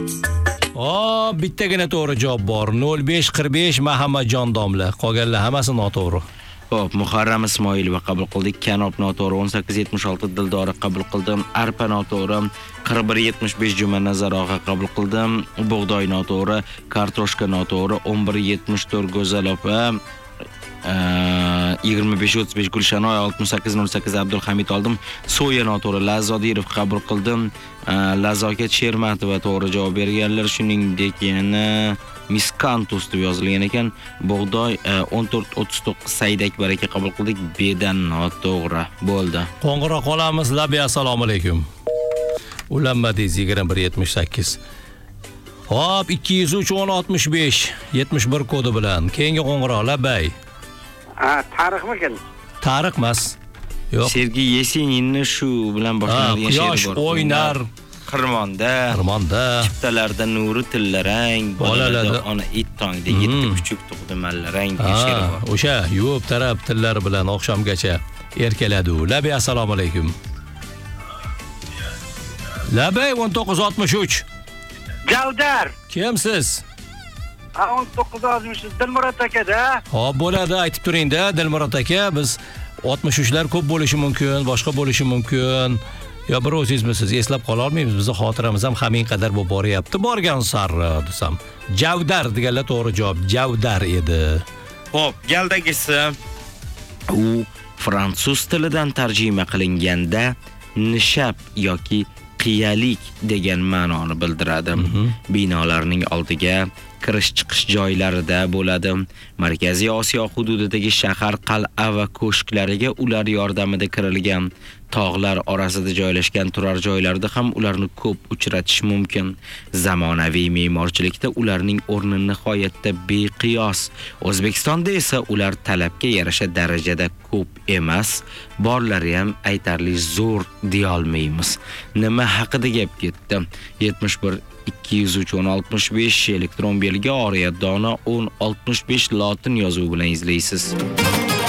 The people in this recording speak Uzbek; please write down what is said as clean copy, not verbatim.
Bittagina to'g'ri javob bor. 0545 Muhammadjon domla. Qolganlar hammasi noto'g'ri. Xo'p, Muharram Ismoilova qabul qildik. Kanop noto'g'ri. 1876 Dildora qabul qildim. Arpa noto'g'ri. 4175 Juma Nazarog'a qabul qildim. Bug'doy noto'g'ri. Kartoshka noto'g'ri. 1174 Go'zal opa. 2535 Gulshanoy, 6808 Abdulhamid oldim. So'ya noto'g'ri. Lazodirov qabul qildim. Lazokat Shermatova to'g'ri javob berganlar, shuningdek yana Miskantus deb yozilgan ekan. Bug'doy 1439 Saydak baraka qabul qildik. Bedan noto'g'ri bo'ldi. Qo'ng'iroq olamiz. Labi assalomu alaykum. Ulanmadingiz 2178. Hop 203 1065 71 kodi bilan. Keyingi qo'ng'iroq Labay. Tariqmikan? Tariq emas. Yo'q. Sergi Yeseninni shu bilan boshlanadigan she'ri bor. Quyosh o'ynar Xirmonda. Chiptalarda nuri tillarang, bolalarda ona it tongda yetti kuchuk tug'di mallarang degan she'ri bor. O'sha yuvib tarab tillari bilan oqshomgacha erkaladi u. Labi assalomu alaykum. Labay 1963. Javdar. Kimsiz? 1963 Dilmurod aka-da. Xo'p, bo'ladi, aytib turing-da, Dilmurod aka. Biz 63lar ko'p bo'lishi mumkin, boshqa bo'lishi mumkin. Yo bir o'zingizmisiz, eslab qola olmaymiz. Bizning xotiramiz ham hamin qadar bo'lib boryapti. Borgan sari desam. Javdar deganlar to'g'ri javob. Javdar edi. Xo'p, galdagisi u fransuz tilidan tarjima qilinganda nishab yoki qiyalik degan ma'noni bildiradi. Binolarning oldiga kirish-chiqish joylarida bo'ladi. Markaziy Osiyo hududidagi shahar, qal'a va ko'shklariga ular yordamida kirilgan. Tog'lar orasida joylashgan turar joylarda ham ularni ko'p uchratish mumkin. Zamonaviy me'morchilikda ularning o'rni nihoyatda beqiyos. O'zbekistonda esa ular talabga yarasha darajada ko'p emas. Borlari ham aytarli zo'r deya olmaymiz. Nima haqida gap ketdi? 71 203 1065 elektron belgi oriyat dona 1065 lotin yozuvi bilan izlaysiz.